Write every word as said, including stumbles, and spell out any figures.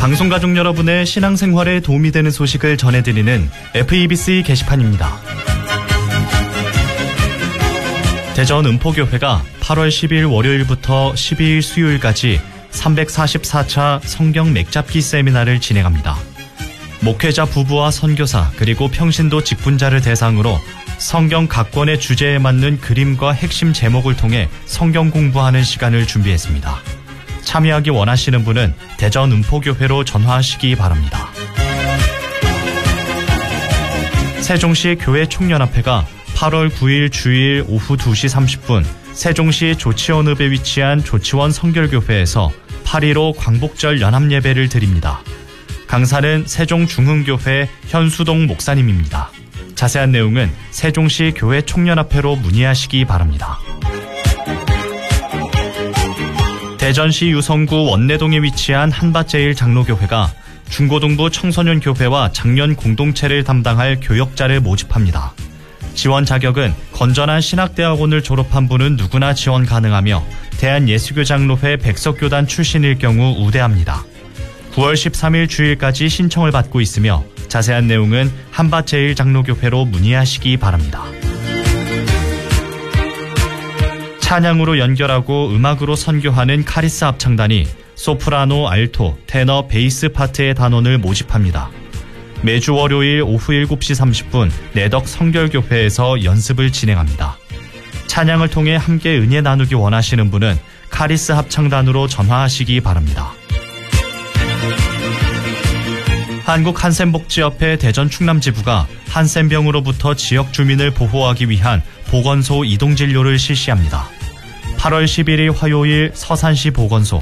방송가족 여러분의 신앙생활에 도움이 되는 소식을 전해드리는 에프이비씨 게시판입니다. 대전 은포교회가 팔월 십일 월요일부터 십이일 수요일까지 삼백사십사 차 성경 맥잡기 세미나를 진행합니다. 목회자 부부와 선교사 그리고 평신도 직분자를 대상으로 성경 각 권의 주제에 맞는 그림과 핵심 제목을 통해 성경 공부하는 시간을 준비했습니다. 참여하기 원하시는 분은 대전 은포교회로 전화하시기 바랍니다. 세종시 교회 총연합회가 팔월 구일 주일 오후 두 시 삼십 분 세종시 조치원읍에 위치한 조치원 성결교회에서 팔일오 광복절 연합예배를 드립니다. 강사는 세종중흥교회 현수동 목사님입니다. 자세한 내용은 세종시 교회 총연합회로 문의하시기 바랍니다. 대전시 유성구 원내동에 위치한 한밭제일 장로교회가 중고등부 청소년교회와 장년 공동체를 담당할 교역자를 모집합니다. 지원 자격은 건전한 신학대학원을 졸업한 분은 누구나 지원 가능하며 대한예수교장로회 백석교단 출신일 경우 우대합니다. 구월 십삼일 주일까지 신청을 받고 있으며 자세한 내용은 한밭제일 장로교회로 문의하시기 바랍니다. 찬양으로 연결하고 음악으로 선교하는 카리스 합창단이 소프라노, 알토, 테너, 베이스 파트의 단원을 모집합니다. 매주 월요일 오후 일곱 시 삼십 분 내덕 성결교회에서 연습을 진행합니다. 찬양을 통해 함께 은혜 나누기 원하시는 분은 카리스 합창단으로 전화하시기 바랍니다. 한국한센복지협회 대전 충남지부가 한센병으로부터 지역 주민을 보호하기 위한 보건소 이동진료를 실시합니다. 팔월 십일일 화요일 서산시 보건소,